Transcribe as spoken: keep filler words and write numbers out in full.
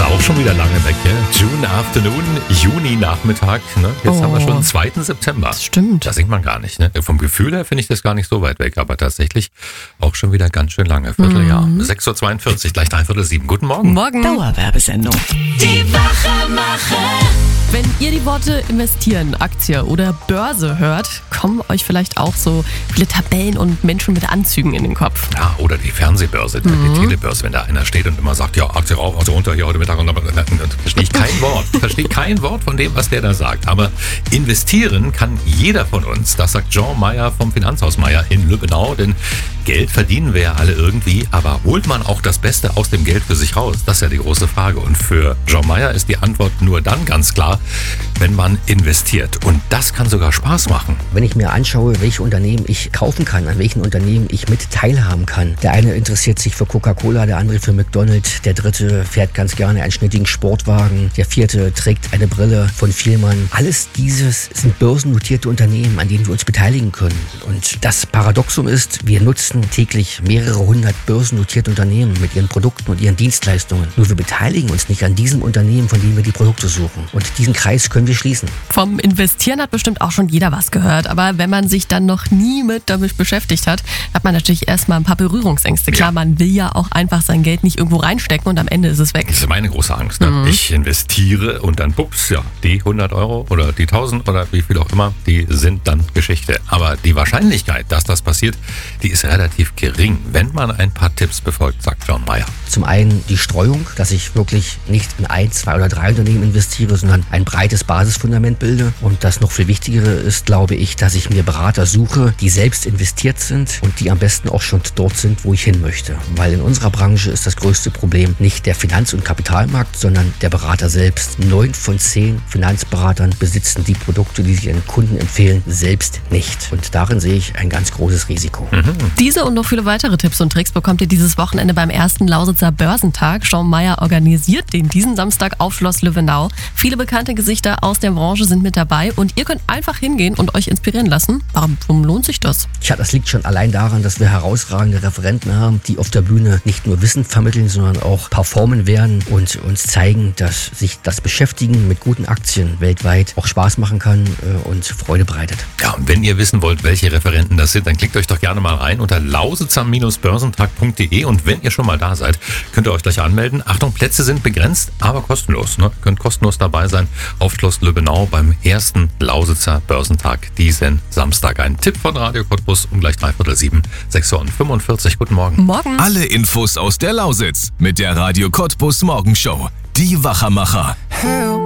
Auch schon wieder lange weg, ja? June Afternoon, Juni-Nachmittag. Ne? Jetzt Oh. haben wir schon zweiten September. Das stimmt. Das singt man gar nicht. Ne? Vom Gefühl her finde ich das gar nicht so weit weg, aber tatsächlich auch schon wieder ganz schön lange. Vierteljahr. Mhm. sechs Uhr zweiundvierzig, gleich dreiviertel sieben. Guten Morgen. Morgen. Dauerwerbesendung. Die Wachermacher. Wenn ihr die Worte investieren, Aktie oder Börse hört, kommen euch vielleicht auch so viele Tabellen und Menschen mit Anzügen in den Kopf. Ja, oder die Fernsehbörse, die, die Telebörse, wenn da einer steht und immer sagt, ja, Aktie rauf, Aktie runter, hier heute Mittag. Und dann verstehe ich kein Wort. Verstehe kein Wort von dem, was der da sagt. Aber investieren kann jeder von uns. Das sagt Jean Meyer vom Finanzhaus Meyer in Lübbenau. Denn Geld verdienen wir ja alle irgendwie. Aber holt man auch das Beste aus dem Geld für sich raus? Das ist ja die große Frage. Und für Jean Meyer ist die Antwort nur dann ganz klar, wenn man investiert. Und das kann sogar Spaß machen. Wenn ich mir anschaue, welche Unternehmen ich kaufen kann, an welchen Unternehmen ich mit teilhaben kann. Der eine interessiert sich für Coca-Cola, der andere für McDonald's, der dritte fährt ganz gerne einen schnittigen Sportwagen, der vierte trägt eine Brille von Vielmann. Alles dieses sind börsennotierte Unternehmen, an denen wir uns beteiligen können. Und das Paradoxum ist, wir nutzen täglich mehrere hundert börsennotierte Unternehmen mit ihren Produkten und ihren Dienstleistungen. Nur wir beteiligen uns nicht an diesem Unternehmen, von dem wir die Produkte suchen. Und diesen Kreis können wir schließen. Vom Investieren hat bestimmt auch schon jeder was gehört. Aber wenn man sich dann noch nie mit damit beschäftigt hat, hat man natürlich erstmal ein paar Berührungsängste. Klar, Ja. man will ja auch einfach sein Geld nicht irgendwo reinstecken und am Ende ist es weg. Das ist meine große Angst. Ne? Mhm. Ich investiere und dann, pups, ja, die hundert Euro oder die tausend oder wie viel auch immer, die sind dann Geschichte. Aber die Wahrscheinlichkeit, dass das passiert, die ist relativ gering, wenn man ein paar Tipps befolgt, sagt John Meyer. Zum einen die Streuung, dass ich wirklich nicht in ein, zwei oder drei Unternehmen investiere, sondern ein breites Basisfundament bilde. Und das noch viel Wichtigere ist, glaube ich, dass ich mir Berater suche, die selbst investiert sind und die am besten auch schon dort sind, wo ich hin möchte. Weil in unserer Branche ist das größte Problem nicht der Finanz- und Kapitalmarkt, sondern der Berater selbst. Neun von zehn Finanzberatern besitzen die Produkte, die sie ihren Kunden empfehlen, selbst nicht. Und darin sehe ich ein ganz großes Risiko. Diese und noch viele weitere Tipps und Tricks bekommt ihr dieses Wochenende beim ersten Lausitzer Börsentag. Jean Meyer organisiert den diesen Samstag auf Schloss Löwenau. Viele bekannte Gesichter aus der Branche sind mit dabei und ihr könnt einfach hingehen und euch inspirieren lassen. Warum lohnt sich das? Tja, das liegt schon allein daran, dass wir herausragende Referenten haben, die auf der Bühne nicht nur Wissen vermitteln, sondern auch performen werden und uns zeigen, dass sich das Beschäftigen mit guten Aktien weltweit auch Spaß machen kann äh, und Freude bereitet. Ja, und wenn ihr wissen wollt, welche Referenten das sind, dann klickt euch doch gerne mal rein unter lausitzer Börsentag punkt de und wenn ihr schon mal da seid, könnt ihr euch gleich anmelden. Achtung, Plätze sind begrenzt, aber kostenlos. Ne? Könnt kostenlos dabei sein auf Schloss Löwenau beim ersten Lausitzer Börsentag diesen Samstag. Ein Tipp von Radio Cottbus um gleich dreiviertel sieben, sechs Uhr fünfundvierzig. Guten Morgen. Morgen. Alle Infos aus der Lausitz mit der Radio Cottbus Morgenshow. Die Wachermacher. Help